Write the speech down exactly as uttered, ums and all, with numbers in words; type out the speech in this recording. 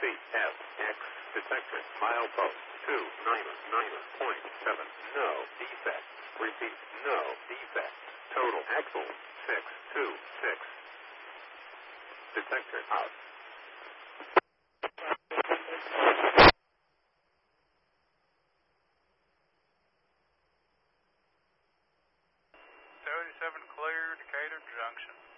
F, X, detector, milepost, two, nine, nine, point seven, no, defect, repeat, no, defect, total, axle, six, two, six, detector, out. seventy-seven clear, Decatur Junction.